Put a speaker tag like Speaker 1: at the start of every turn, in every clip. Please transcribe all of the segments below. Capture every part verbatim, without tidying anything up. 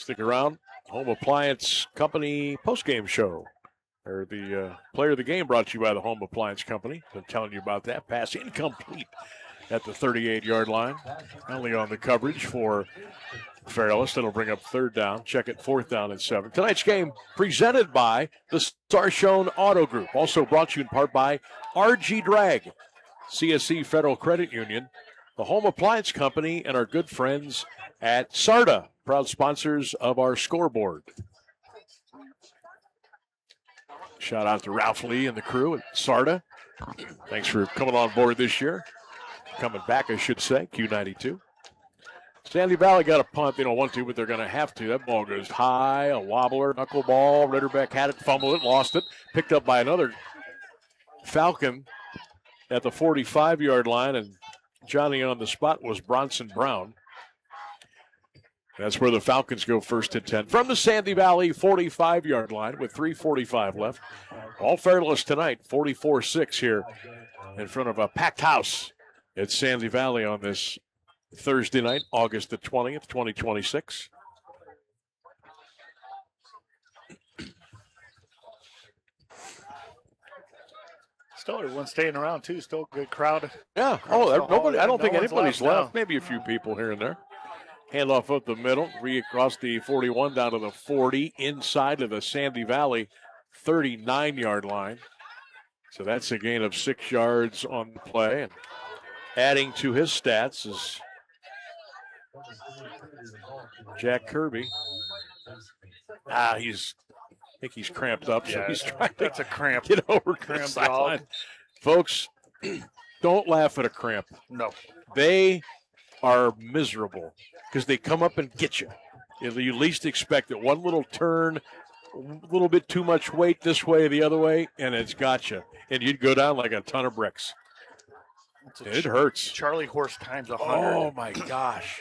Speaker 1: Stick around. Home Appliance Company postgame show. Or the uh, player of the game brought to you by the Home Appliance Company. Been telling you about that. Pass incomplete at the thirty-eight-yard line. Only on the coverage for Fairless. That'll bring up third down. Check it fourth down and seven. Tonight's game presented by the Starshone Auto Group. Also brought to you in part by R G Drag, C S C Federal Credit Union, the Home Appliance Company, and our good friends at Sarda, proud sponsors of our scoreboard. Shout out to Ralph Lee and the crew at Sarda. Thanks for coming on board this year. Coming back, I should say, Q ninety-two. Sandy Valley got a punt. They don't want to, but they're going to have to. That ball goes high, a wobbler, knuckleball. Ritterbeck had it, fumbled it, lost it. Picked up by another Falcon at the forty-five-yard line, and Johnny on the spot was Bronson Brown. That's where the Falcons go first and ten. From the Sandy Valley forty-five-yard line with three forty-five left. All Fairless tonight, forty-four six here in front of a packed house at Sandy Valley on this Thursday night, August the twentieth, twenty twenty-six.
Speaker 2: Still everyone's staying around, too. Still a good crowd.
Speaker 1: Yeah. Oh, there, nobody. I don't
Speaker 2: no
Speaker 1: think
Speaker 2: one's
Speaker 1: anybody's left.
Speaker 2: left. No.
Speaker 1: Maybe a few people here and there. Handoff up the middle, re across the forty-one down to the forty, inside of the Sandy Valley thirty-nine-yard line. So that's a gain of six yards on the play. And adding to his stats is Jack Kirby. Ah, he's, I think he's cramped up, so
Speaker 2: Yeah,
Speaker 1: he's trying to
Speaker 2: That's a cramp.
Speaker 1: get over to the
Speaker 2: Cramp
Speaker 1: sideline.
Speaker 2: dog.
Speaker 1: Folks, don't laugh at a cramp.
Speaker 2: No.
Speaker 1: They are miserable because they come up and get you. You know, you least expect it. One little turn, a little bit too much weight this way, the other way, and it's got you. And you'd go down like a ton of bricks. It hurts.
Speaker 2: Charlie horse times a hundred.
Speaker 1: Oh, my gosh.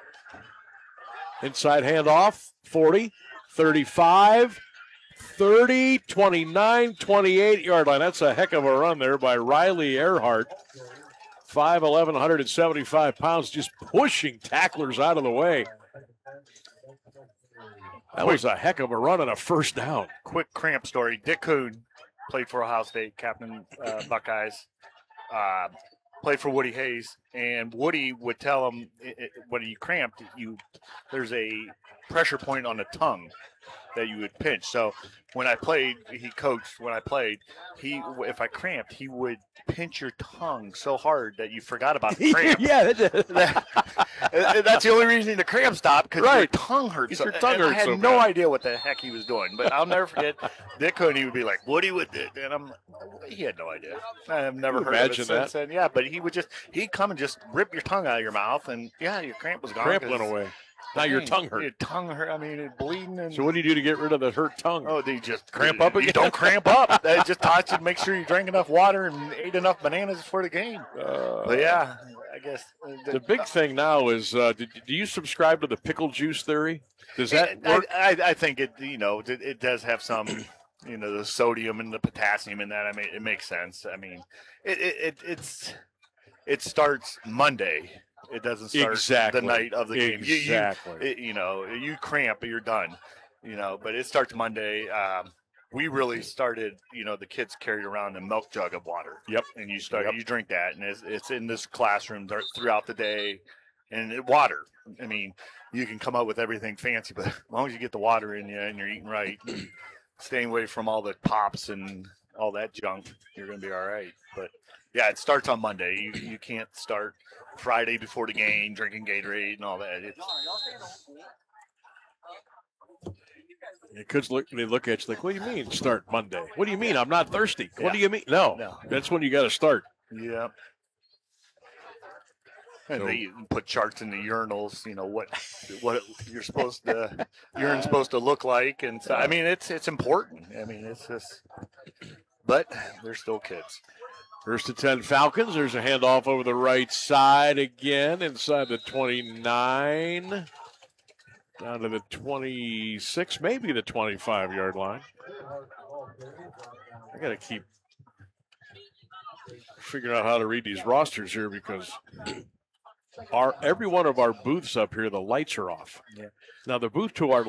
Speaker 1: Inside handoff, forty, thirty-five, thirty, twenty-nine, twenty-eight-yard line. That's a heck of a run there by Riley Earhart. five eleven, one seventy-five pounds, just pushing tacklers out of the way. That was a heck of a run and a first down.
Speaker 2: Quick cramp story. Dick Kuhn played for Ohio State, captain uh, Buckeyes. Uh, played for Woody Hayes, and Woody would tell him it, it, when you cramped, you there's a pressure point on the tongue that you would pinch. So when I played, he coached when I played, he if I cramped, he would pinch your tongue so hard that you forgot about the cramp.
Speaker 1: Yeah,
Speaker 2: that, that's the only reason the cramp stopped, because
Speaker 1: Right.
Speaker 2: your tongue hurts. So,
Speaker 1: Your tongue
Speaker 2: and
Speaker 1: hurts
Speaker 2: I had
Speaker 1: so
Speaker 2: no
Speaker 1: bad.
Speaker 2: idea what the heck he was doing, but I'll never forget. Dick Cooney, he would be like, "Woody would," and I'm, he had no idea. I've never
Speaker 1: You
Speaker 2: heard of it
Speaker 1: imagine
Speaker 2: since
Speaker 1: that?
Speaker 2: then. Yeah, but he would just he'd come and just rip your tongue out of your mouth, and yeah, your cramp was gone.
Speaker 1: cramp
Speaker 2: 'cause
Speaker 1: went away. Now your
Speaker 2: dang,
Speaker 1: tongue hurt.
Speaker 2: Your tongue hurt. I mean, it bleeding and.
Speaker 1: So what do you do to get rid of the hurt tongue?
Speaker 2: Oh, they just
Speaker 1: Cramp up
Speaker 2: You
Speaker 1: again?
Speaker 2: don't cramp up. They just taught you to make sure you drank enough water and ate enough bananas for the game.
Speaker 1: Uh,
Speaker 2: But yeah, I guess uh,
Speaker 1: The big thing now is, uh, do, do you subscribe to the pickle juice theory? Does that
Speaker 2: I,
Speaker 1: work?
Speaker 2: I, I think it. You know, it, it does have some. You know, the sodium and the potassium in that. I mean, it makes sense. I mean, it, it, it it's it starts Monday. It doesn't start
Speaker 1: Exactly.
Speaker 2: the night of the game. You- you-
Speaker 1: Exactly.
Speaker 2: it- you know, you cramp, you're done. You know, but it starts Monday. Um, we really started. You know, the kids carried around a milk jug of water.
Speaker 1: Yep.
Speaker 2: And you start,
Speaker 1: Yep.
Speaker 2: you drink that, and it's, it's in this classroom th- throughout the day, and it, water. I mean, you can come up with everything fancy, but as long as you get the water in you and you're eating right, and staying away from all the pops and all that junk, you're gonna be all right. But yeah, it starts on Monday. You you can't start Friday before the game drinking Gatorade and all that. It's,
Speaker 1: The kids look, they look at you like, what do you mean start Monday? What do you mean? I'm not thirsty. What
Speaker 2: Yeah.
Speaker 1: do you mean? No,
Speaker 2: No.
Speaker 1: that's when you got to start.
Speaker 2: yeah. And
Speaker 1: So-
Speaker 2: they put charts in the urinals, you know, what what you're supposed to urine's supposed to look like, and so I mean it's it's important. I mean it's just, but they're still kids.
Speaker 1: First and ten Falcons. There's a handoff over the right side again, inside the twenty-nine, down to the twenty-six, maybe the twenty-five-yard line. I got to keep figuring out how to read these rosters here because our every one of our booths up here, the lights are off.
Speaker 2: Yeah.
Speaker 1: Now, the booth to our